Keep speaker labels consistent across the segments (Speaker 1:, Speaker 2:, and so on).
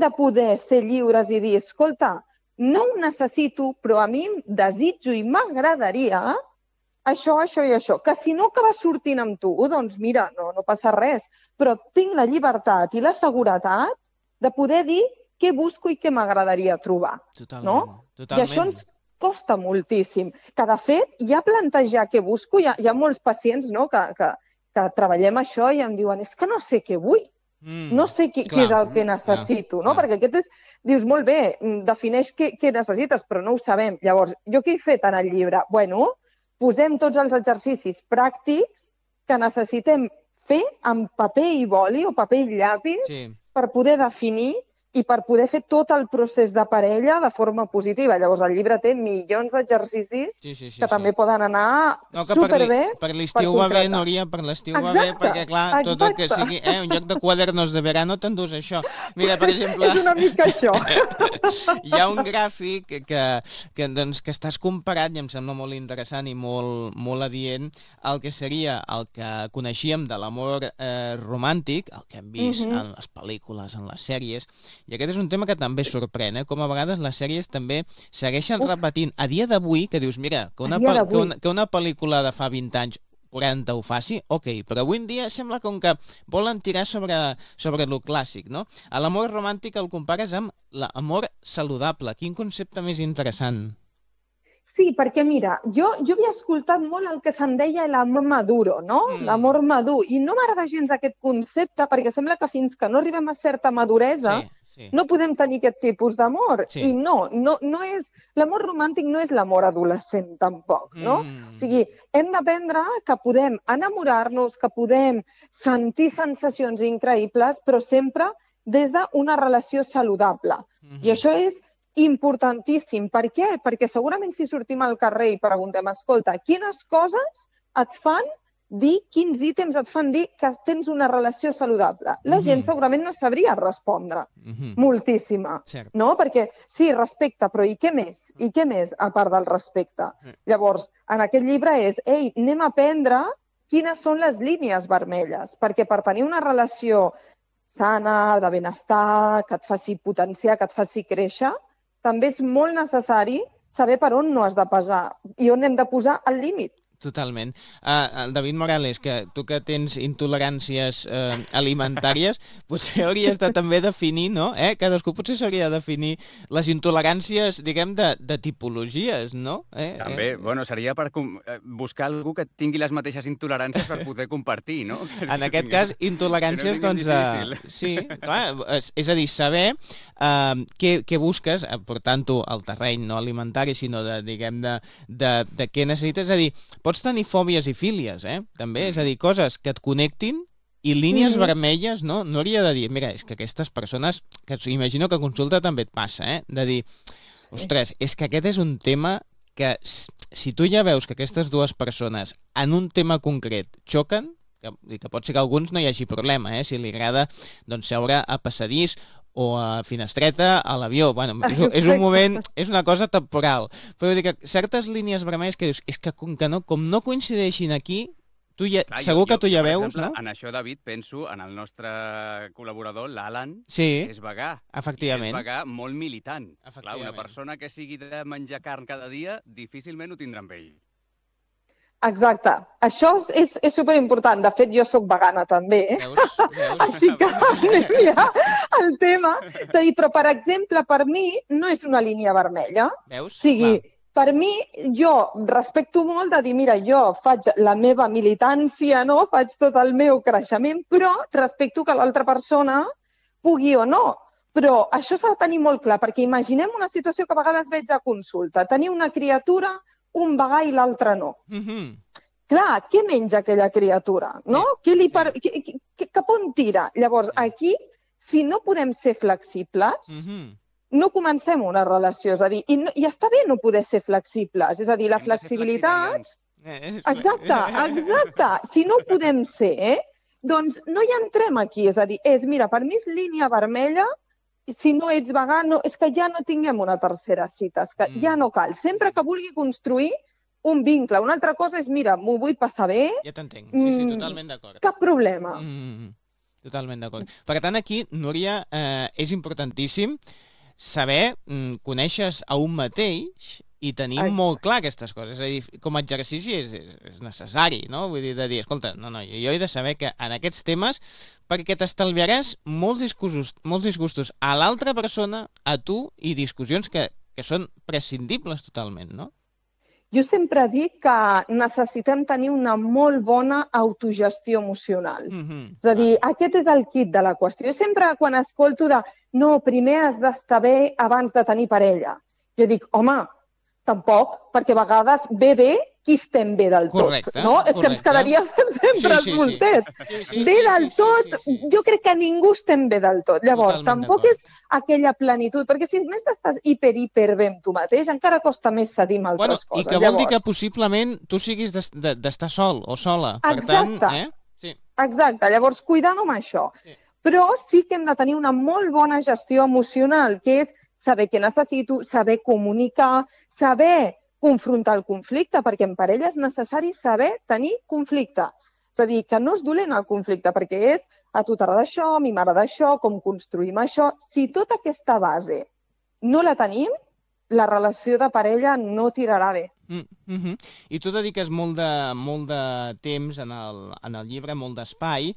Speaker 1: de poder ser lliures i dir, escolta, no ho necessito, però a mi em desitjo i m'agradaria això i això, que si no acaba sortint amb tu, doncs mira, no passa res, però tinc la llibertat i la seguretat de poder dir què busco i què m'agradaria trobar.
Speaker 2: Totalment.
Speaker 1: I això ens costa moltíssim. Que, de fet, ja plantejar què busco, hi ha molts pacients que treballem això i em diuen és que no sé què vull, no sé què és el que necessito, no? Perquè aquest és, dius, molt bé, defineix què necessites, però no ho sabem. Llavors, jo què he fet en el llibre? Bueno, posem tots els exercicis pràctics que necessitem fer amb paper i boli o paper i llapis per poder definir i per poder fer tot el procés de parella de forma positiva. Llavors, el llibre té milions d'exercicis que també poden anar superbé.
Speaker 2: Per l'estiu va bé, Núria, per l'estiu va bé, perquè, clar, tot el que sigui un lloc de quadernos de verano t'endús això. Mira, per exemple...
Speaker 1: És una mica això.
Speaker 2: Hi ha un gràfic que estàs comparat, i em sembla molt interessant i molt adient, el que seria el que coneixíem de l'amor romàntic, el que hem vist en les pel·lícules, en les sèries. I aquest és un tema que també sorprèn, com a vegades les sèries també segueixen repetint. A dia d'avui, que dius, mira, que una pel·lícula de fa 20 anys, 40 ho faci, ok, però avui en dia sembla com que volen tirar sobre lo clàssic, no? L'amor romàntic el compares amb l'amor saludable. Quin concepte més interessant.
Speaker 1: Sí, perquè mira, jo havia escoltat molt el que se'n deia l'amor maduro, no? L'amor madur. I no m'agrada gens aquest concepte perquè sembla que fins que no arribem a certa maduresa no podem tenir aquest tipus d'amor. I no és... L'amor romàntic no és l'amor adolescent, tampoc, no? O sigui, hem d'aprendre que podem enamorar-nos, que podem sentir sensacions increïbles, però sempre des d'una relació saludable. I això és importantíssim. Per què? Perquè segurament si sortim al carrer i preguntem, escolta, quines coses et fan dir, quins ítems et fan dir que tens una relació saludable? La gent segurament no sabria respondre. Moltíssima. No? Perquè sí, respecte, però i què més? I què més a part del respecte? Llavors, en aquest llibre és, anem a aprendre quines són les línies vermelles, perquè per tenir una relació sana, de benestar, que et faci potenciar, que et faci créixer, també és molt necessari saber per on no has de passar i on hem de posar el límit.
Speaker 2: Totalment. David Morales, que tu que tens intoleràncies alimentàries, potser hauries de també definir, no? Cadascú potser s'hauria de definir les intoleràncies, diguem, de tipologies, no?
Speaker 3: També, bueno, seria per buscar algú que tingui les mateixes intoleràncies per poder compartir, no?
Speaker 2: En aquest cas, intoleràncies, doncs, sí, clar, és a dir, saber què busques, portant-ho al terreny no alimentari, sinó de, diguem, de què necessites, és a dir, pots tenir fòbies i fílies, també, és a dir, coses que et connectin i línies vermelles, no? No hauria de dir, mira, és que aquestes persones, que imagino que a consulta també et passa, de dir, ostres, és que aquest és un tema que si tu ja veus que aquestes dues persones en un tema concret xoquen, que pot ser que a alguns no hi hagi problema, si li agrada doncs, seure a passadís o a finestreta a l'avió. Bueno, és un moment, és una cosa temporal. Però vull dir que certes línies vermelles que dius, és que com no coincideixin aquí, segur que tu ja veus,
Speaker 3: exemple,
Speaker 2: no?
Speaker 3: En això, David, penso en el nostre col·laborador, l'Alan,
Speaker 2: que
Speaker 3: és vegà.
Speaker 2: Efectivament.
Speaker 3: I és vegà molt militant. Clar, una persona que sigui de menjar carn cada dia, difícilment ho tindrà amb ell.
Speaker 1: Exacte. Això és superimportant. De fet, jo sóc vegana també.
Speaker 2: Veus?
Speaker 1: Així que mira, el tema de dir, però per exemple, per mi no és una línia vermella.
Speaker 2: Veus?
Speaker 1: O sigui, per mi, jo respecto molt de dir, mira, jo faig la meva militància, no? Faig tot el meu creixement, però respecto que l'altra persona pugui o no. Però això s'ha de tenir molt clar, perquè imaginem una situació que a vegades veig a consulta. Tenir una criatura, un vegà i l'altre no. Clar, què menja aquella criatura? No? Cap on tira? Llavors, aquí, si no podem ser flexibles, no comencem una relació. És a dir, i està bé no poder ser flexibles. És a dir, la flexibilitat... Exacte. Si no podem ser, doncs no hi entrem aquí. És a dir, mira, per mi és línia vermella. Si no ets vegà, és que ja no tinguem una tercera cita, és que ja no cal. Sempre que vulgui construir un vincle. Una altra cosa és, mira, m'ho vull passar bé.
Speaker 2: Ja t'entenc, sí, totalment d'acord.
Speaker 1: Cap problema.
Speaker 2: Totalment d'acord. Per tant, aquí, Núria, és importantíssim saber, conèixer a un mateix i tenir molt clar aquestes coses. És a dir, com a exercici és necessari, no? Vull dir, de dir, escolta, no, jo he de saber que en aquests temes, perquè t'estalviaràs molts disgustos a l'altra persona, a tu, i discussions que són prescindibles totalment, no?
Speaker 1: Jo sempre dic que necessitem tenir una molt bona autogestió emocional. És a dir, aquest és el kit de la qüestió. Jo sempre, quan escolto de no, primer has d'estar bé abans de tenir parella, jo dic, home, tampoc, perquè a vegades bé, qui estem bé del tot, no? És que ens quedaríem sempre solters. Bé del tot, jo crec que ningú estem bé del tot. Llavors, tampoc és aquella plenitud, perquè si més estàs hiper bé amb tu mateix, encara costa més cedir amb altres coses.
Speaker 2: I que vol dir que possiblement tu siguis d'estar sol o sola.
Speaker 1: Exacte. Exacte. Llavors, cuidado amb això. Però sí que hem de tenir una molt bona gestió emocional, que és saber què necessito, saber comunicar, saber confrontar el conflicte, perquè en parella és necessari saber tenir conflicte. És a dir, que no és dolent el conflicte, perquè és a tu t'agrada això, a mi m'agrada això, com construïm això. Si tota aquesta base no la tenim, la relació de parella no tirarà bé.
Speaker 2: I tu dediques molt de temps en el llibre, molt d'espai,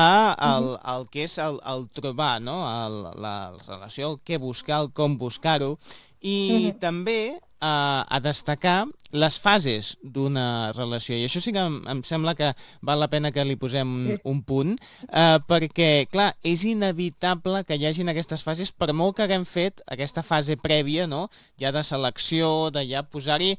Speaker 2: al que és el trobar, no? La relació, el què buscar, el com buscar-ho, i també a destacar les fases d'una relació. I això sí que em sembla que val la pena que li posem un punt, perquè, clar, és inevitable que hi hagin aquestes fases, per molt que haguem fet aquesta fase prèvia, no? Ja de selecció, de ja posar-hi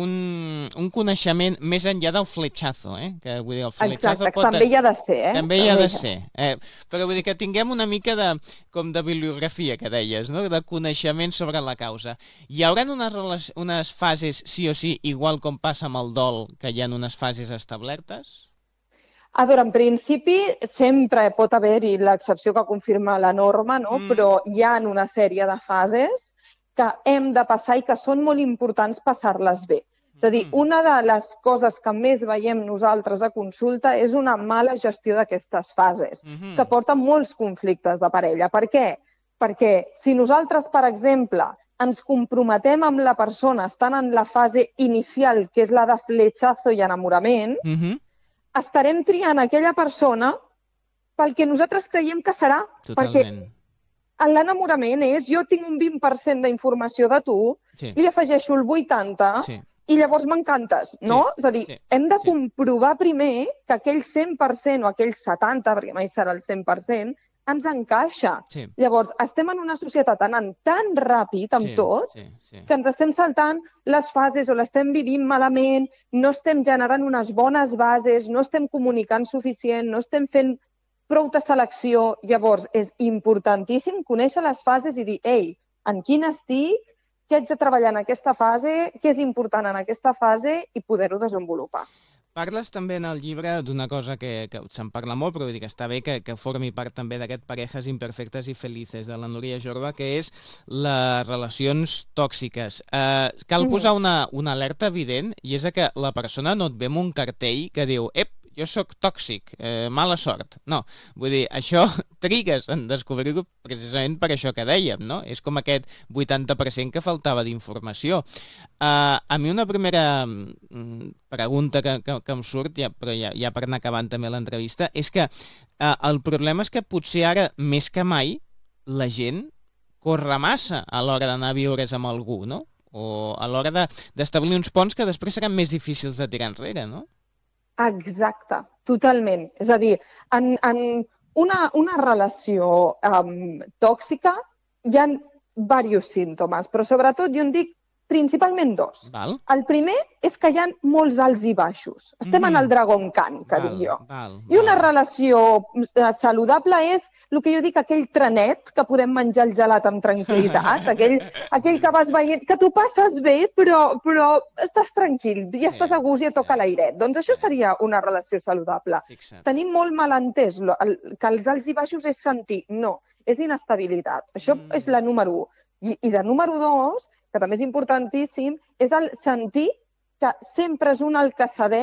Speaker 2: un coneixement més enllà del fletxazo, que vull dir, el fletxazo
Speaker 1: també hi ha de ser,
Speaker 2: També hi ha de ser. Però vull dir que tinguem una mica com de bibliografia, que deies, no? De coneixement sobre la causa. Hi haurà unes fases, sí o sí, igual com passa amb el dol, que hi ha unes fases establertes?
Speaker 1: A veure, en principi sempre pot haver-hi l'excepció que confirma la norma, no? Però hi ha una sèrie de fases que hem de passar i que són molt importants passar-les bé. És a dir, una de les coses que més veiem nosaltres a consulta és una mala gestió d'aquestes fases, que porta molts conflictes de parella. Per què? Perquè si nosaltres, per exemple, ens comprometem amb la persona estant en la fase inicial, que és la de fletxazo i enamorament, estarem triant aquella persona pel que nosaltres creiem que serà.
Speaker 2: Totalment.
Speaker 1: Perquè l'enamorament és jo tinc un 20% d'informació de tu, li afegeixo el 80% i llavors m'encantes, no? És a dir, hem de comprovar primer que aquell 100% o aquell 70%, perquè mai serà el 100%, ens encaixa. Llavors, estem en una societat anant tan ràpid amb tot que ens estem saltant les fases o l'estem vivint malament, no estem generant unes bones bases, no estem comunicant suficient, no estem fent prou de selecció. Llavors, és importantíssim conèixer les fases i dir, ei, en quina estic, què haig de treballar en aquesta fase, què és important en aquesta fase i poder-ho desenvolupar.
Speaker 2: Parles també en el llibre d'una cosa que se'n parla molt, però vull dir que està bé que formi part també d'aquest Parejas imperfectes i felices de la Núria Jorba, que és les relacions tòxiques. Cal posar una alerta evident, i és que la persona no et ve amb un cartell que diu jo sóc tòxic, mala sort. No, vull dir, això trigues en descobrir-ho precisament per això que dèiem, no? És com aquest 80% que faltava d'informació. A mi una primera pregunta que em surt, però ja per anar acabant també l'entrevista, és que el problema és que potser ara, més que mai, la gent corre massa a l'hora d'anar a viure's amb algú, no? O a l'hora d'establir uns ponts que després seran més difícils de tirar enrere, no?
Speaker 1: Exacte, totalment. És a dir, en una relació tòxica hi ha diversos símptomes, però sobretot jo en dic principalment dos. El primer és que hi ha molts alts i baixos. Estem en el Dragon Khan, que dic jo. I una relació saludable és el que jo dic, aquell trenet que podem menjar el gelat amb tranquil·litat, aquell que vas veient, que t'ho passes bé, però estàs tranquil, ja estàs a gust i et toca l'airet. Doncs això seria una relació saludable. Tenim molt mal entès que els alts i baixos és sentir. No, és inestabilitat. Això és la número 1. I de número 2, que també és importantíssim, és el sentir que sempre és un el que cedeix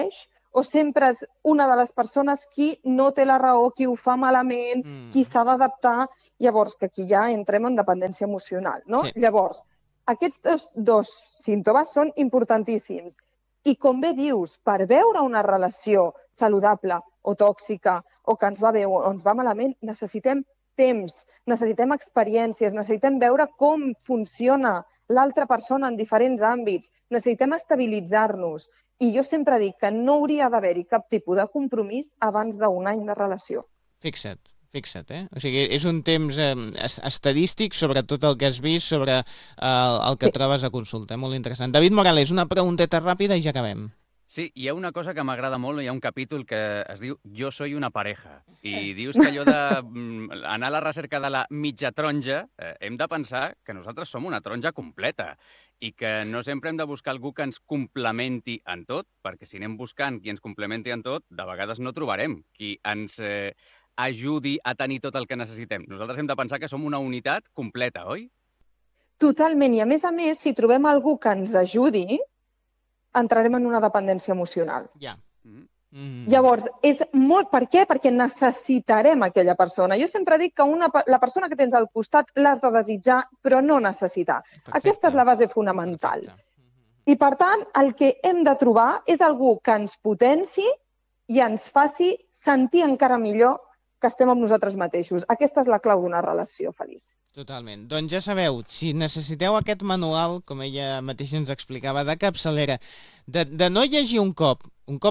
Speaker 1: o sempre és una de les persones qui no té la raó, qui ho fa malament, qui s'ha d'adaptar. Llavors, que aquí ja entrem en dependència emocional, no?
Speaker 2: Sí.
Speaker 1: Llavors, aquests dos símptomes són importantíssims. I com bé dius, per veure una relació saludable o tòxica o que ens va bé o ens va malament, necessitem temps, necessitem experiències, necessitem veure com funciona l'altra persona en diferents àmbits, necessitem estabilitzar-nos. I jo sempre dic que no hauria d'haver-hi cap tipus de compromís abans d'un any de relació.
Speaker 2: Fixa't, O sigui, és un temps estadístic sobre tot el que has vist, sobre el que trobes a consulta. Molt interessant. David Morales, una pregunteta ràpida i ja acabem.
Speaker 3: Sí, hi ha una cosa que m'agrada molt, hi ha un capítol que es diu Jo soy una pareja, i dius que allò d'anar a la recerca de la mitja taronja, hem de pensar que nosaltres som una taronja completa i que no sempre hem de buscar algú que ens complementi en tot, perquè si anem buscant qui ens complementi en tot, de vegades no trobarem qui ens ajudi a tenir tot el que necessitem. Nosaltres hem de pensar que som una unitat completa, oi?
Speaker 1: Totalment, i a més, si trobem algú que ens ajudi, entrarem en una dependència emocional.
Speaker 2: Ja.
Speaker 1: Llavors, és molt... Per què? Perquè necessitarem aquella persona. Jo sempre dic que la persona que tens al costat l'has de desitjar, però no necessitar.
Speaker 2: Perfecte.
Speaker 1: Aquesta és la base fonamental.
Speaker 2: Perfecte.
Speaker 1: I, per tant, el que hem de trobar és algú que ens potenci i ens faci sentir encara millor que estem amb nosaltres mateixos. Aquesta és la clau d'una relació feliç.
Speaker 2: Totalment. Doncs ja sabeu, si necessiteu aquest manual, com ella mateixa ens explicava, de capçalera, de no llegir un cop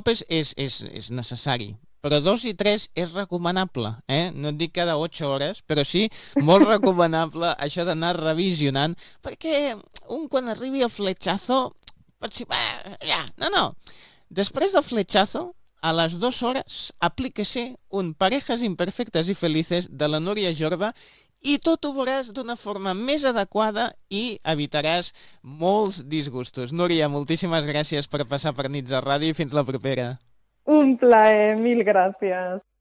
Speaker 2: és necessari, però 2 i 3 és recomanable. No et dic cada 8 hores, però sí molt recomanable això d'anar revisionant, perquè quan arribi el fletxazo, pots dir, ja, no. Després del fletxazo, a les 2 hores, aplíquese un Parejas imperfectes i felices de la Núria Jorba i tot ho veuràs d'una forma més adequada i evitaràs molts disgustos. Núria, moltíssimes gràcies per passar per Nits de Ràdio i fins la propera.
Speaker 1: Un plaer, mil gràcies.